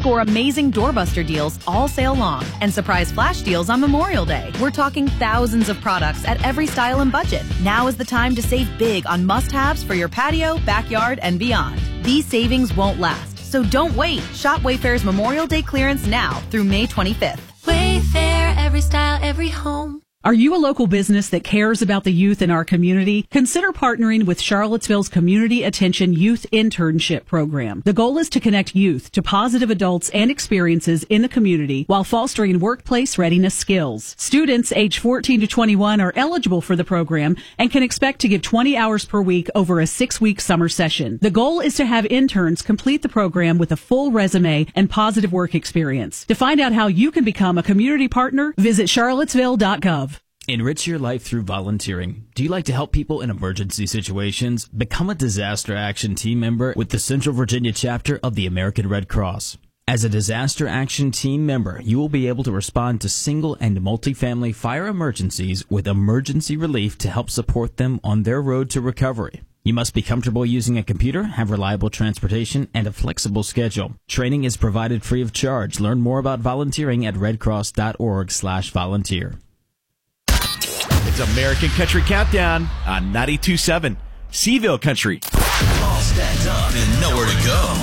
Score amazing doorbuster deals all sale long and surprise flash deals on Memorial Day. We're talking thousands of products at every style and budget. Now is the time to save big on must-haves for your patio, backyard, and beyond. These savings won't last, so don't wait. Shop Wayfair's Memorial Day clearance now through May 25th. Wayfair, every style, every home. Are you a local business that cares about the youth in our community? Consider partnering with Charlottesville's Community Attention Youth Internship Program. The goal is to connect youth to positive adults and experiences in the community while fostering workplace readiness skills. Students age 14 to 21 are eligible for the program and can expect to give 20 hours per week over a 6-week summer session. The goal is to have interns complete the program with a full resume and positive work experience. To find out how you can become a community partner, visit charlottesville.gov. Enrich your life through volunteering. Do you like to help people in emergency situations? Become a disaster action team member with the Central Virginia chapter of the American Red Cross. As a disaster action team member, you will be able to respond to single and multifamily fire emergencies with emergency relief to help support them on their road to recovery. You must be comfortable using a computer, have reliable transportation, and a flexible schedule. Training is provided free of charge. Learn more about volunteering at redcross.org/volunteer. It's American Country Countdown on 92.7 Seaville Country. All stacked up and nowhere to go.